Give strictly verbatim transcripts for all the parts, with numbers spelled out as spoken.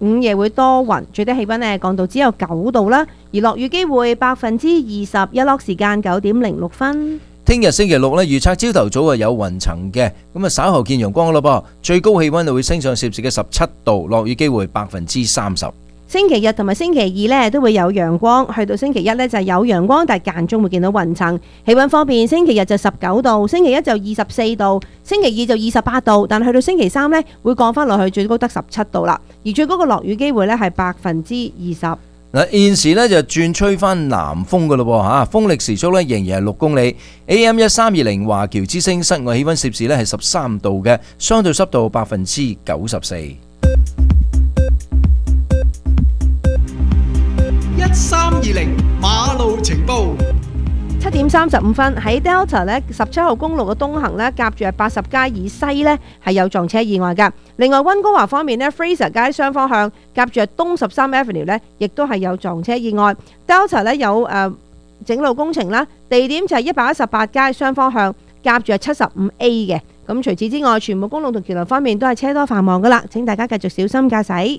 午夜會多雲，最低氣溫呢降到只有九度啦，而落雨機會百分之二十，日落時間九點零六分。 聽日星期六呢，預測朝頭早啊有雲層嘅，咁啊稍後見陽光咯噃，最高氣溫就會升上攝氏嘅十七度，落雨機會百分之三十。 星期日同埋星期二呢都會有陽光，去到星期一呢就有陽光，但係間中會見到雲層。氣溫方面，星期日就十九度，星期一就二十四度，星期二就二十八度，但係去到星期三呢會降翻落去，最高得十七度啦。而最高嘅落雨機會呢係百分之二十。 嗱，現時咧就轉吹翻南風噶咯喎嚇，風力時速咧仍然係六公里。A M 一三二零華僑之聲，室外氣溫攝氏咧係十三度嘅，相對濕度百分之九十四。一三二零馬路情報。 七點三十五分喺 Delta 咧十七號公路嘅東行咧，夾住係八十街以西咧係有撞車意外㗎。另外溫哥華方面咧 ，Fraser 街雙方向夾住係東十三 Avenue 咧，亦都係有撞車意外。Delta 咧有誒、呃、整路工程啦，地點就係一百一十八街雙方向夾住係七十五 A 嘅。咁除此之外，全部公路同橋樑方面都係車多繁忙㗎啦，請大家繼續小心駕駛。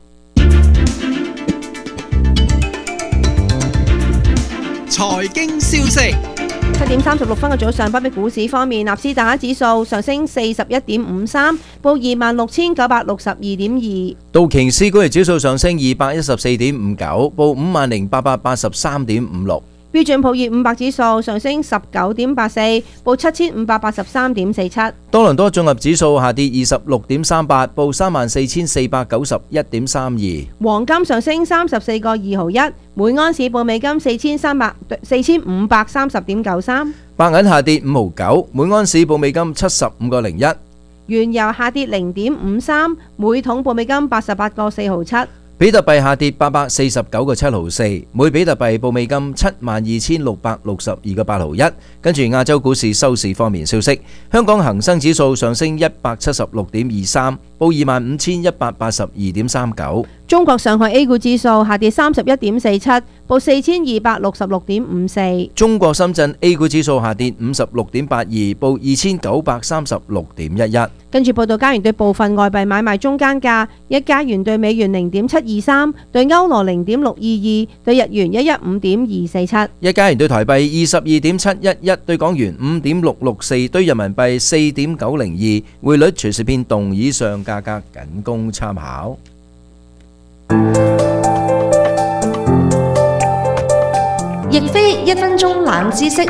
財經消息。 七點三十六分嘅早上，北美股市方面，納斯達克指數上升四十一點五三，報二萬六千九百六十二點二。 道瓊斯工業指數上升二百一十四點五九，報五萬零八百八十三點五六。 標準普爾五百指數上升十九點八四，報七千五百八十三點四七。 多倫多綜合指數下跌二十六點三八，報三萬四千四百九十一點三二。 黃金上升三十四個二毫一，每盎司報美金四千三百四千五百三十點九三。 白銀下跌五毫九，每盎司報美金七十五個零一。 原油下跌零點五三，每桶報美金八十八個四毫七。 比特幣下跌八百四十九個七毫四，每比特幣報美金七萬二千六百六十二個八毫一。跟住亞洲股市收市方面消息，香港恒生指數上升一百七十六點二三，報二萬五千一百八十二點三九。 中國上海 A 股指數下跌三十一點四七，報四千二百六十六點五四。 中國深圳 A 股指數下跌五十六點八二，報二千九百三十六點一一。 跟住報道加元對部分外幣買賣中間價：一加元對美元零點七二三，對歐羅零點六二二，對日元一一五點二四七。 一加元對台幣二十二點七一一，對港元五點六六四，對人民幣四點九零二。匯率隨時變動，以上價格僅供參考。 亦非一分鐘冷知識。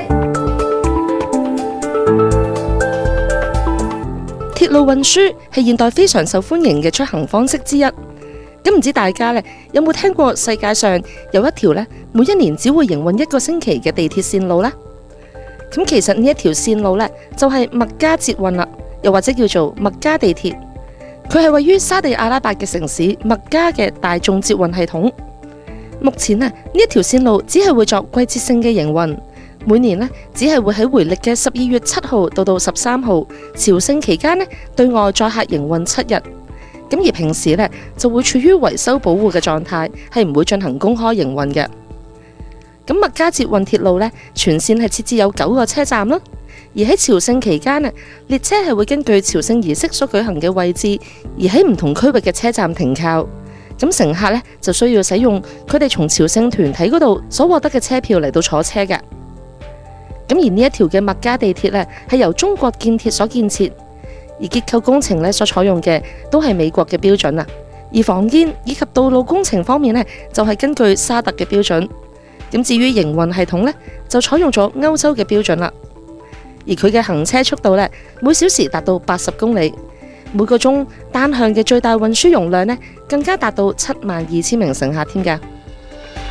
鐵路運輸係現代非常受歡迎嘅出行方式之一。咁唔知大家咧有冇聽過世界上有一條咧每一年只會營運一個星期嘅地鐵線路呢？咁其實呢一條線路咧就係麥加捷運啦，又或者叫做麥加地鐵。佢係位於沙地阿拉伯嘅城市麥加嘅大眾捷運系統。目前啊，呢一條線路只係會作季節性嘅營運，每年呢，只係會喺回歷嘅十二月七號到到十三號朝聖期間呢，對外載客營運七日。咁而平時呢，就會處於維修保護嘅狀態，係唔會進行公開營運嘅。咁麥加捷運鐵路呢，全線係設置有九個車站啦。而喺朝聖期間啊，列車係會根據朝聖儀式所舉行嘅位置，而喺唔同區域嘅車站停靠。咁乘客呢，就需要使用佢哋從朝聖團體嗰度所獲得嘅車票嚟到坐車嘅。咁而呢一條嘅麥加地鐵呢，係由中國建鐵所建設，而結構工程呢所採用嘅都係美國嘅標準啊。而防煙以及道路工程方面呢，就係根據沙特嘅標準。咁至於營運系統呢，就採用咗歐洲嘅標準啦。而佢嘅行車速度呢，每小時達到八十公里，每個鐘單向嘅最大運輸容量呢，更加達到七萬二千名乘客添㗎。